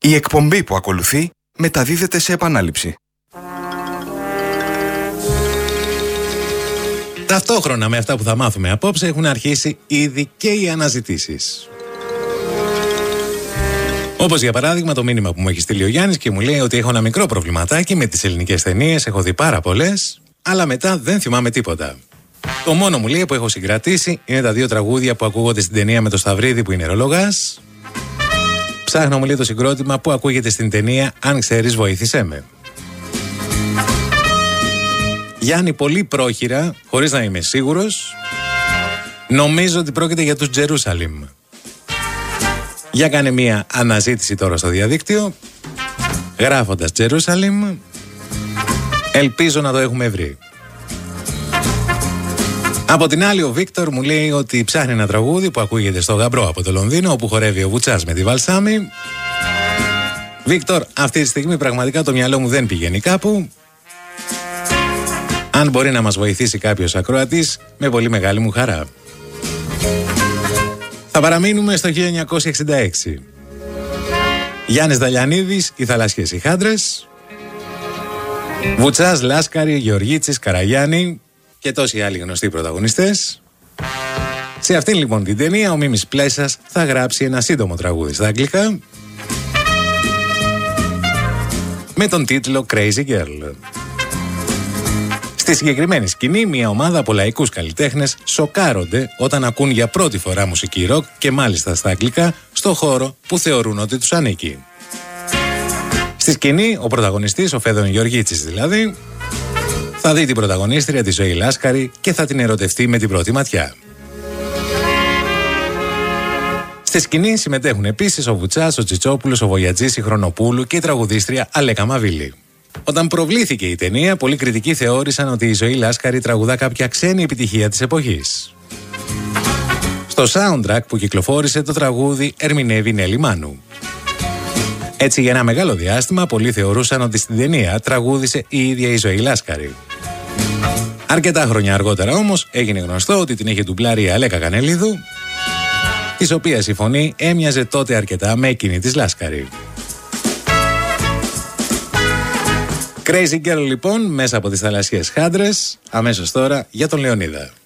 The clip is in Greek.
Η εκπομπή που ακολουθεί μεταδίδεται σε επανάληψη. Ταυτόχρονα με αυτά που θα μάθουμε απόψε έχουν αρχίσει ήδη και οι αναζητήσεις. Όπως για παράδειγμα το μήνυμα που μου έχει στείλει ο Γιάννης και μου λέει ότι έχω ένα μικρό προβληματάκι με τις ελληνικές ταινίες, έχω δει πάρα πολλές, αλλά μετά δεν θυμάμαι τίποτα. Το μόνο μου λέει που έχω συγκρατήσει είναι τα 2 τραγούδια που ακούγονται στην ταινία με το Σταυρίδη που είναι ρολογάς. Ψάχνω, μου λέει, το συγκρότημα που ακούγεται στην ταινία «Αν ξέρεις βοήθησέ με». Γιάννη, πολύ πρόχειρα, χωρίς να είμαι σίγουρος, νομίζω ότι πρόκειται για τους Τζερούσαλιμ. Για κάνε μία αναζήτηση τώρα στο διαδίκτυο, γράφοντας Τζερούσαλιμ, ελπίζω να το έχουμε βρει. Από την άλλη ο Βίκτορ μου λέει ότι ψάχνει ένα τραγούδι που ακούγεται στο Γαμπρό από το Λονδίνο, όπου χορεύει ο Βουτσάς με τη Βαλσάμι. Βίκτορ, αυτή τη στιγμή πραγματικά το μυαλό μου δεν πηγαίνει κάπου. Αν μπορεί να μας βοηθήσει κάποιος ακροατής, με πολύ μεγάλη μου χαρά. Θα παραμείνουμε στο 1966. Γιάννης Δαλιανίδης, οι Θαλασσιές οι Χάντρες. Βουτσάς, Λάσκαρη, Γεωργίτσης, Καραγιάννη και τόσοι άλλοι γνωστοί πρωταγωνιστές. Σε αυτήν λοιπόν την ταινία ο Μίμης Πλέσας θα γράψει ένα σύντομο τραγούδι στα αγγλικά με τον τίτλο Crazy Girl. Στη συγκεκριμένη σκηνή, μια ομάδα από λαϊκούς καλλιτέχνες σοκάρονται όταν ακούν για πρώτη φορά μουσική ροκ και μάλιστα στα αγγλικά στο χώρο που θεωρούν ότι τους ανήκει. Στη σκηνή, ο πρωταγωνιστής, ο Φέδων Γεωργίτσης δηλαδή, θα δει την πρωταγωνίστρια, τη Ζωή Λάσκαρη, και θα την ερωτευτεί με την πρώτη ματιά. Στη σκηνή συμμετέχουν επίσης ο Βουτσάς, ο Τσιτσόπουλος, ο Βογιατζής, η Χρονοπούλου και η τραγουδίστρια Αλέκα Μαβίλη. Όταν προβλήθηκε η ταινία, πολλοί κριτικοί θεώρησαν ότι η Ζωή Λάσκαρη τραγουδά κάποια ξένη επιτυχία της εποχής. Στο soundtrack που κυκλοφόρησε, το τραγούδι ερμηνεύει η Νέλη Μάνου. Έτσι, για ένα μεγάλο διάστημα, πολλοί θεωρούσαν ότι στην ταινία τραγούδισε η ίδια η Ζωή Λάσκαρη. Αρκετά χρόνια αργότερα όμως έγινε γνωστό ότι την είχε ντουμπλάρει η Αλέκα Κανελίδου, της οποίας η φωνή έμοιαζε τότε αρκετά με εκείνη της Λάσκαρη. Crazy Girl λοιπόν, μέσα από τις Θαλασσιές Χάντρες, αμέσως τώρα για τον Λεωνίδα.